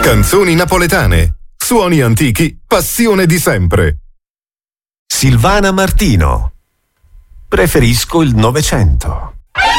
Canzoni napoletane, suoni antichi, passione di sempre. Silvana Martino. Preferisco il Novecento.